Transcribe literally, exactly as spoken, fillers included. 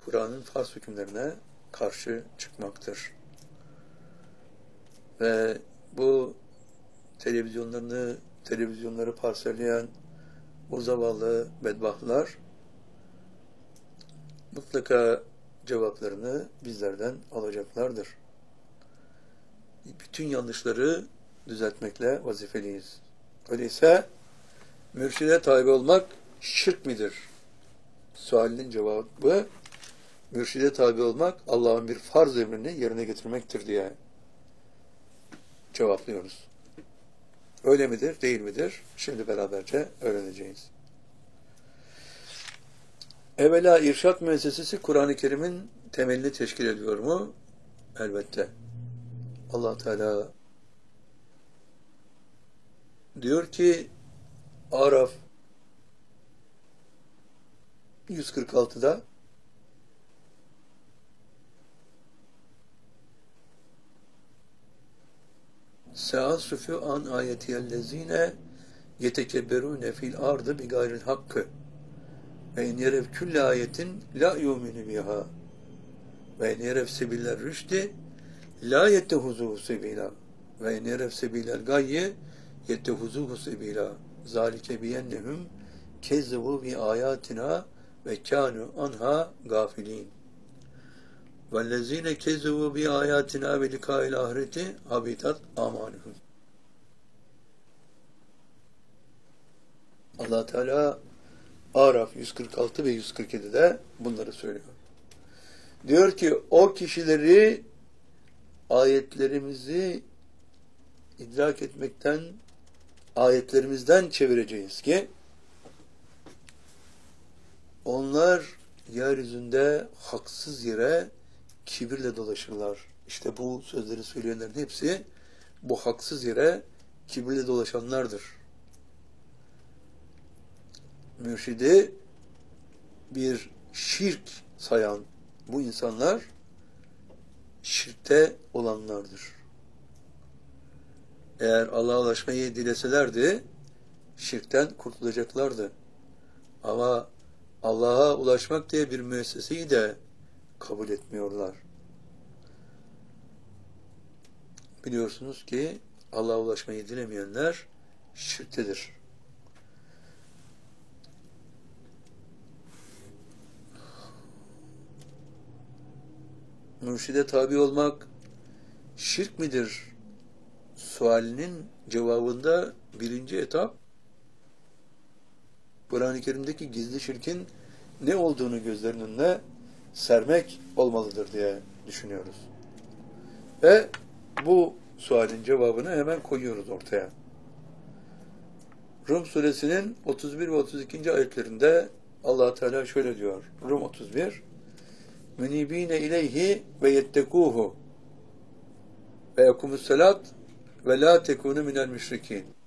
Kur'an'ın farz hükümlerine karşı çıkmaktır. Ve bu televizyonlarını, televizyonları parselleyen bu zavallı bedbahtlar mutlaka cevaplarını bizlerden alacaklardır. Bütün yanlışları düzeltmekle vazifeliyiz. Öyleyse mürşide tabi olmak şirk midir? Sualinin cevabı, mürşide tabi olmak Allah'ın bir farz emrini yerine getirmektir diye cevaplıyoruz. Öyle midir, değil midir? Şimdi beraberce öğreneceğiz. Evvela irşat müessesesi Kur'an-ı Kerim'in temelini teşkil ediyor mu? Elbette. Allah Teala diyor ki Araf yüz kırk altıda Seasüfü an ayetiyellezine yetekebberune fil ardı bi gayril hakkı ve in yerev külle ayetin la yuminu biha ve in yerev sebiller rüşdi la yettehuzuhu sebila ve in yerev sebilel gayye yettehuzuhu sebila zalike biyennehum kezzebu bi ayatina ve kânu anha gafilin vellezine kezzebu bi ayatina ve likâil ahireti habitat amaluhum. Allah Teala Araf yüz kırk altı ve yüz kırk yedi'de bunları söylüyor. Diyor ki o kişileri ayetlerimizi idrak etmekten, ayetlerimizden çevireceğiz ki onlar yeryüzünde haksız yere kibirle dolaşırlar. İşte bu sözleri söyleyenlerin hepsi bu haksız yere kibirle dolaşanlardır. Mürşidi bir şirk sayan bu insanlar şirkte olanlardır. Eğer Allah'a ulaşmayı dileselerdi şirkten kurtulacaklardı. Ama Allah'a ulaşmak diye bir müesseseyi de kabul etmiyorlar. Biliyorsunuz ki Allah'a ulaşmayı dilemeyenler şirktedir. Mürşide tabi olmak şirk midir? Sualinin cevabında birinci etap Kur'an-ı Kerim'deki gizli şirkin ne olduğunu gözlerinin önüne sermek olmalıdır diye düşünüyoruz. Ve bu sualin cevabını hemen koyuyoruz ortaya. Rum suresinin otuz bir ve otuz ikinci ayetlerinde Allah Teala şöyle diyor. Rum otuz bir Münibine ileyhi ve yettekuhu ve yekumussalat ve la tekunu minel müşrikin.